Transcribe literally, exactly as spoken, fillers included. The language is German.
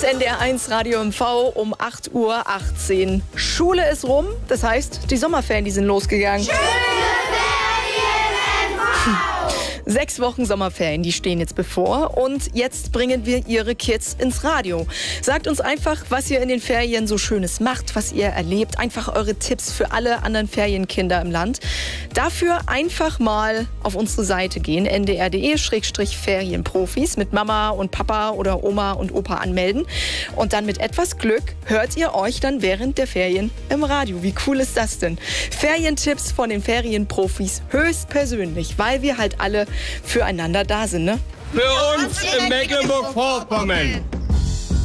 Das N D R eins Radio M V um acht Uhr achtzehn. Schule ist rum, das heißt, die Sommerferien, die sind losgegangen. Schöne Ferien, M V! Sechs Wochen Sommerferien, die stehen jetzt bevor und jetzt bringen wir Ihre Kids ins Radio. Sagt uns einfach, was ihr in den Ferien so Schönes macht, was ihr erlebt. Einfach eure Tipps für alle anderen Ferienkinder im Land. Dafür einfach mal auf unsere Seite gehen, n d r punkt d e Schrägstrich Ferienprofis, mit Mama und Papa oder Oma und Opa anmelden. Und dann mit etwas Glück hört ihr euch dann während der Ferien im Radio. Wie cool ist das denn? Ferientipps von den Ferienprofis höchstpersönlich, weil wir halt alle füreinander da sind, ne? Für uns in Mecklenburg-Vorpommern.